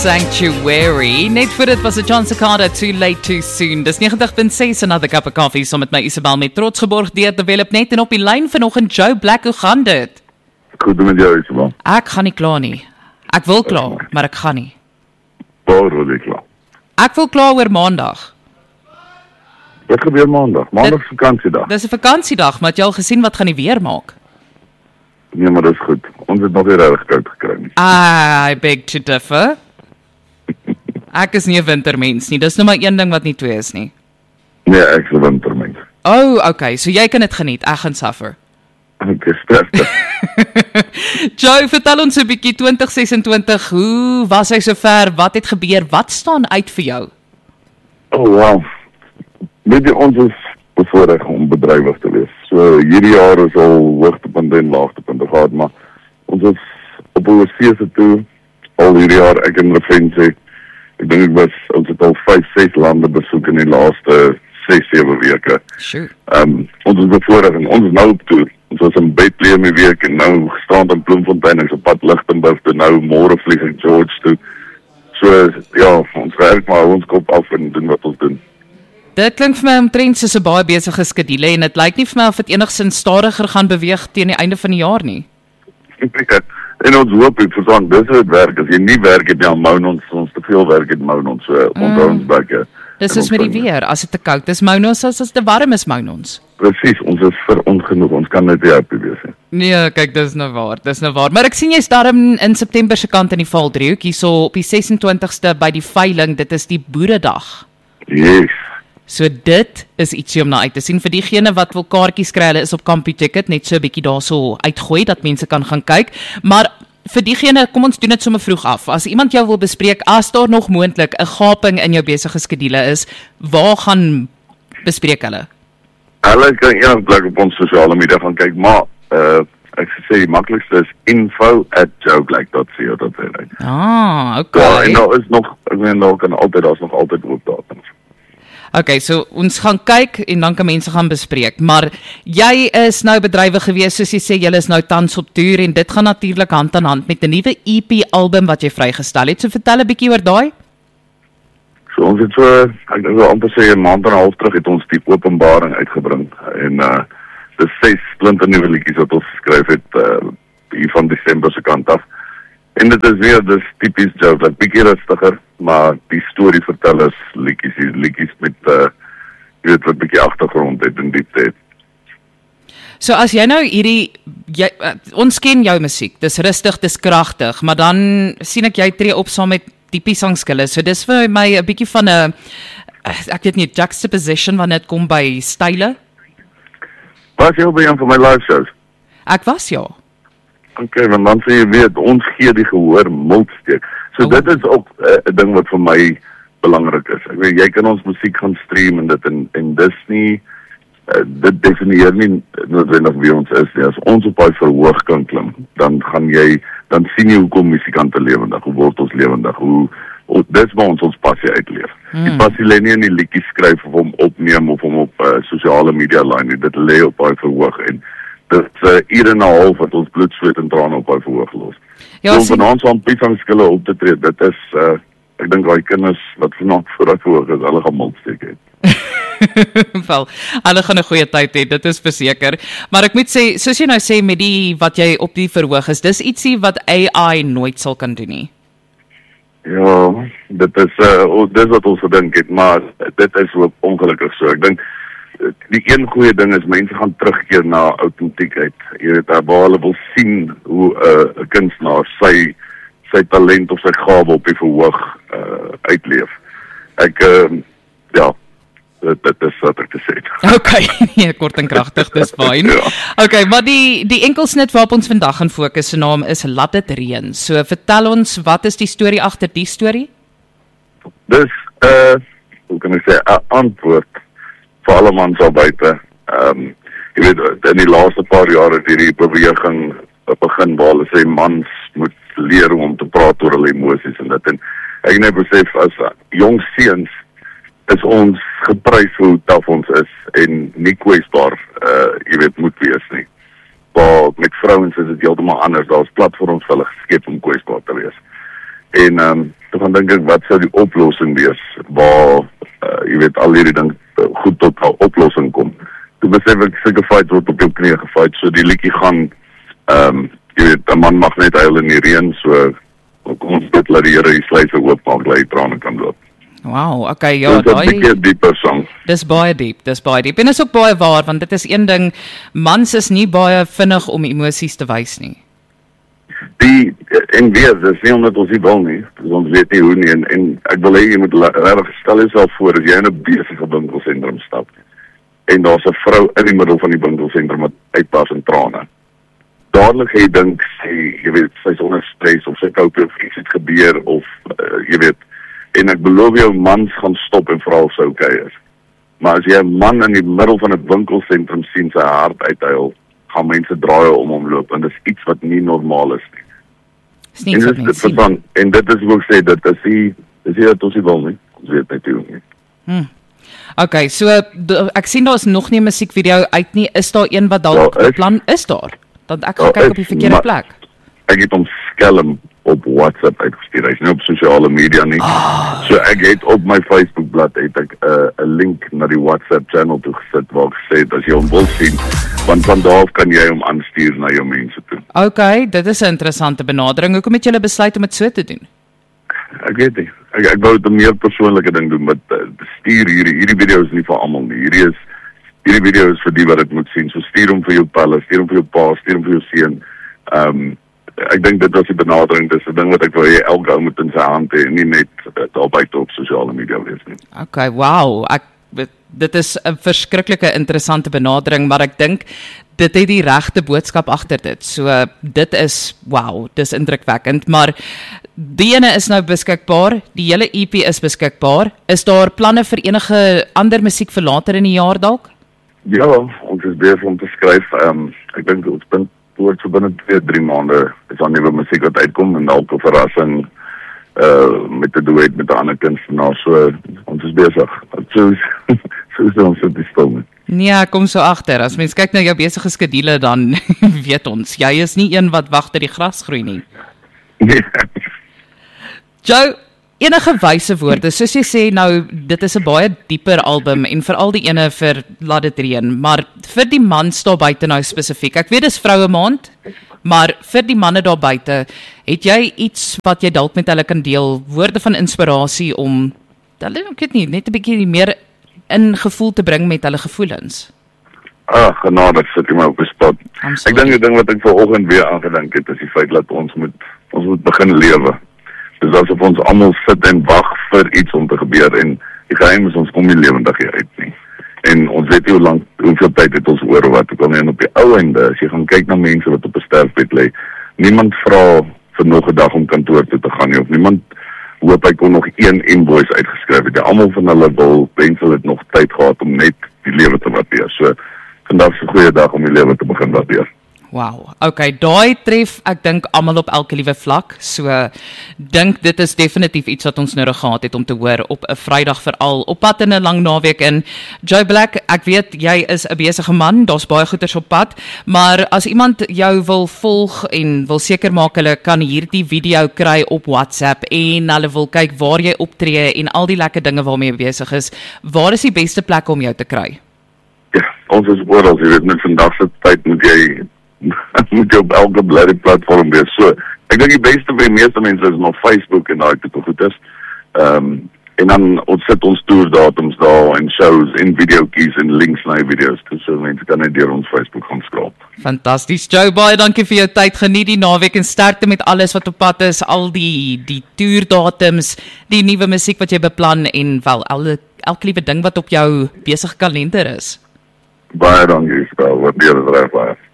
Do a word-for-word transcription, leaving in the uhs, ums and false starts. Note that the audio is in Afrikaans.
Sanctuary. Net voor dit was 'n John Cicada, Too Late Too Soon. Dis ninety point six, Another Cup of Coffee, saam met my Isabel met trots geborg deur Develop Net en op die lyn vanoggend Joe Black. Hoe gaan dit? Goed met jou, Isabel. Ek gaan nie klaar nie. Ek wil klaar, maar ek gaan nie. Waar wil jy klaar? Ek wil klaar oor Maandag. Wat gebeur Maandag? Maandag is vakansiedag. Dis 'n vakansiedag, maar het jy al gesien wat gaan die weer maak? Nee, maar dis goed. Ons het nog nie regtig koud gekry nie. I beg to differ. Ek is nie 'n wintermens nie. Dis nou maar een ding wat nie twee is nie. Nee, ek is 'n wintermens. Oh, okay. So jy kan dit geniet. Ek gaan suffer. Ek is sterk. Joe, vertel ons 'n bietjie twenty twenty-six. Hoe was hy sover? Wat het gebeur? Wat staan uit vir jou? Oh, wow. Weet jy, ons is bevoorreg om bedrywig te wees. So hierdie jaar is al hoogtepunte en laagtepunte gehad, maar ons is op oorsee toe al hierdie jaar, ek en Revensie. Ek dink ek was, ons het al vyf, ses lande besoek in die laaste ses, sewe weke. Sure. Um, ons is bevoorreg en ons is nou op toer. Ons was in Bethlehem die week en nou gestaan in Bloemfontein en so pad Lichtenburg toe, nou môre vlieg ek George toe. So ja, ons werk maar ons kop af en doen wat ons doen. Dit klink vir my omtrent soos 'n baie besige skedule en dit lyk nie vir my of dit enigsins stadiger gaan beweeg teen die einde van die jaar nie. En ons hoop het verstaan, dis hoe het werk. As jy nie werk het, dan mou ons, ons te veel werk het, mou ons, so onthou ons baie. Dis is met die weer, as dit te koud is, mou ons, as dit te warm is, mou ons. Precies, ons is vir ongenoeg, ons kan net nie happy wees nie. Nee, kyk, dis nou waar, dis nou waar. Maar ek sien jy darm in September se kant in die Valdriehoek, hierso op die sesentwintigste by die veiling, dit is die Boeredag. Yes. So dit is ietsie om na uit te sien. Vir diegene wat wil kaartjies kry, hulle is op CompuTicket, net so 'n bietjie daarso uitgooi, dat mense kan gaan kyk. Maar vir diegene, kom ons doen dit sommer vroeg af. As iemand jou wil bespreek, as daar nog moontlik 'n gaping in jou besige skedule is, waar gaan bespreek hulle? Hulle kan enige plek op ons sosiale media gaan kyk, maar uh, ek sê die maklikste is info at joeblack dot co dot za. Ah, okay. Ja, en daar is nog, ek meen, daar kan altyd, daar is nog altyd oop datums. Okay, so ons gaan kyk en dan kan mense gaan bespreek, maar jy is nou bedrywig gewees, soos jy sê, jy is nou tans op toer en dit gaan natuurlik hand aan hand met 'n nuwe E P album wat jy vrygestel het, so vertel 'n bietjie oor daai. So ons het so, ek dink wel amper sê 'n maand en 'n half terug het ons die openbaring uitgebring en uh, dis ses splinte nuwe liedjies wat ons geskryf het uh, hier van Desember se kant af. En dit is weer, dis typies Joe, dat bietjie rustiger, maar die storievertellers liedjies, die liedjies met, uh, jy weet wat bietjie agtergrond het en diepte het. So as jy nou hierdie, jy, uh, ons ken jou musiek, dis rustig, dis kragtig, maar dan sien ek jy tree op saam met die piesangskille, so dis vir my 'n bietjie van 'n, ek weet nie, juxtaposition wanneer dit kom by style. Was jy al by een van my live shows? Ek was, ja. Oké, want dan sê jy weet, ons gee die gehoor multsteek. So Oh. dit is ook 'n uh, ding wat vir my belangrik is. Ek weet, jy kan ons musiek gaan stream en dit, en, en dis nie, uh, dit definieer nie noodwendig wie ons is nie. As ons op die verhoog kan klim, dan gaan jy, dan sien jy hoekom musikante lewendig, hoe word ons lewendig, hoe, hoe dis waar ons ons passie uitleef. Hmm. Die passie lê nie in die liedjies skryf of hom opneem of hom op uh, sosiale media lyn nie, dit lê op die verhoog en dit is uh, uur en 'n half wat ons bloed, zweet en trane op die verhoog los. Ja, so om sien... vanaand saam piesangskille op te tree, dit is, uh, ek dink daai kinders wat vanaand voor die verhoog is, hulle gaan multsteek het. Wel, hulle gaan 'n goeie tyd hê, dit is verseker. Maar ek moet sê, soos jy nou sê met die wat jy op die verhoog is, dis ietsie wat A I nooit sal kan doen nie. Ja, dit is uh, dis wat ons gedink het, maar dit is ook ongelukkig so. Ek dink die een goeie ding is mense gaan terugkeer na autentiekheid. Jy weet, waar hulle wil sien hoe 'n uh, kunstenaar sy sy talent of sy gawe op die verhoog uh, uitleef. Ek uh, ja, dit, dit is wat ek te sê. Okay, nee, kort en kragtig, dis fyn. Ja. Okay, maar die die enkelsnit waarop ons vandag gaan fokus, se naam is Laat dit reën. So vertel ons, wat is die storie agter die storie? Dis uh, hoe kan ek sê, 'n antwoord vir alle mans al buite. Um, jy weet, in die laaste paar jare het hierdie beweging begin waar hulle sê mans moet leer om te praat oor hulle emosies en dit. En ek net besef, as jong seuns is ons geprys hoe taaf ons is en nie kwesbaar, uh, jy weet, moet wees nie. Maar met vrouens is dit heeltemal anders. Daar's platforms vir hulle geskep om kwesbaar te wees. En um, toe gaan dink ek, wat sou die oplossing wees, waar, uh, jy weet, al hierdie ding uh, goed tot 'n oplossing kom. Toe besef ek, sulke fight word op jou knie gefight, so die liedjie gaan, um, jy weet, 'n man mag net huil in die reën, so kom ons dit laat die Here die sluise oopmaak, dat die trane kan loop. Wow, okay, ja, so, daai... Dis 'n bietjie dieper song. Dis baie diep, dis baie diep. En is ook baie waar, want dit is een ding, mans is nie baie vinnig om emosies te wys nie. Die, en weer, dis nie omdat ons nie wil nie, dus ons weet nie hoe nie, en, en ek wil hê, jy moet regtig stel jouself voor, as jy in 'n besige winkelsentrum stap, en daar's 'n vrou in die middel van die winkelsentrum wat uitbars in trane. Dadelik jy dink, sy, jy weet, sy is onder stres, of sy koop of iets het gebeur, of, uh, jy weet, en ek beloof jou, mans gaan stop en vra of sy okay is. Maar as jy 'n man in die middel van 'n winkelsentrum sien, sy hart uithuil, gaan mense draai om hom loop, en dit is iets wat nie normaal is nie. Is nie wat mense sien. Van, en dit is hoe ek sê, dit is die, dis nie dat ons nie wil nie, ons weet net hoe nie. Hmm. Okay, so, ek sien daar is nog nie 'n musiekvideo uit nie, is daar een wat dalk ja, beplan is daar? Dat ek gaan kyk op die verkeerde plek. Ek het hom skelm op WhatsApp uitgestuur, hy is nie op sosiale media nie. Oh. So ek het op my Facebookblad het ek 'n uh, 'n link na die WhatsApp channel toe gesit waar ek gesê het as jy hom wil sien, want van daar af kan jy hom aanstuur na jou mense toe. Okay, dit is 'n interessante benadering. Hoekom het julle besluit om dit so te doen? Ek weet nie. Ek ek wou dit 'n meer persoonlike ding doen, want uh, stuur hierdie hierdie video is nie vir almal nie. Hierdie is hierdie video is vir die wat dit moet sien. So stuur hom vir jou palle, stuur hom vir jou pa, stuur hom vir jou seun. Ehm um, ek dink dit was die benadering, dis 'n ding wat ek wil hê elke ou moet in sy hand hê, nie net uh, daar buite op sosiale media wees nie. Okay, wow. Ek dit is 'n verskriklike interessante benadering, maar ek dink dit het die regte boodskap agter dit. So uh, dit is wow, dis indrukwekkend, maar die ene is nou beskikbaar, die hele E P is beskikbaar. Is daar planne vir enige ander musiek vir later in die jaar dalk? Ja, ons is besig om te skryf. Um, ek dink ons bin voor so binne twee, drie maande is daar nuwe musiek wat uitkom en dalk 'n verrassing uh, met 'n duet met 'n ander kunstenaar. So ons is besig. So so is ons op die stoel. Nee, kom so agter. As mens kyk na jou besige skedules, dan weet ons, jy is nie een wat wag dat die gras groei nie. Nee. Joe, enige wyse woorde, soos jy sê nou, dit is 'n baie dieper album en veral die ene vir Laat dit reën, maar vir die mans daar buite nou spesifiek. Ek weet dis vroue maand, maar vir die manne daar buite, het jy iets wat jy dalk met hulle kan deel, woorde van inspirasie om hulle, ek weet nie, net 'n bietjie meer in gevoel te bring met hulle gevoelens? Ah, genade, sit jy my op die spot. Ek dink die ding wat ek vanoggend weer aangedink het, is die feit dat ons moet ons moet begin lewe. Dis asof ons almal sit en wag vir iets om te gebeur en die geheim is ons kom nie lewendig hier uit nie. En ons weet nie hoe lank, hoeveel tyd het ons oor wat ook al nie. En op die ou einde, as jy gaan kyk na mense wat op 'n sterfbed lê, niemand vra vir nog 'n dag om kantoor toe te gaan nie, of niemand hoop hy kon nog een invoice uitgeskryf het. Almal van hulle wil wens hulle het nog tyd gehad om net die lewe te waardeer. So vandag is 'n goeie dag om die lewe te begin waardeer. Wow, okay, daai tref ek dink almal op elke liewe vlak, so dink dit is definitief iets wat ons nodig gehad het om te hoor op 'n Vrydag veral, op pad in 'n lang naweek in. Joe Black, ek weet jy is 'n besige man, daar's baie goeders op pad, maar as iemand jou wil volg en wil seker maak hulle kan hierdie video kry op WhatsApp en hulle wil kyk waar jy optree en al die lekker dinge waarmee jy besig is, waar is die beste plek om jou te kry? Ja, ons is oral, jy weet, met vandag se tyd moet jy moet jy op elke blerrie platform wees. So, ek dink die beste vir die meeste mense is nog Facebook en daai tipe goed is. Ehm um, en dan ons sit ons toerdatums daar en shows en videoetjies en links na die video's. So mense kan net deur ons Facebook gaan skraap. Fantasties. Joe, baie dankie vir jou tyd. Geniet die naweek en sterkte met alles wat op pad is, al die die toerdatums, die nuwe musiek wat jy beplan en wel elke elke liewe ding wat op jou besige kalender is. Baie dankie, Spel. Wat deur is reg baie.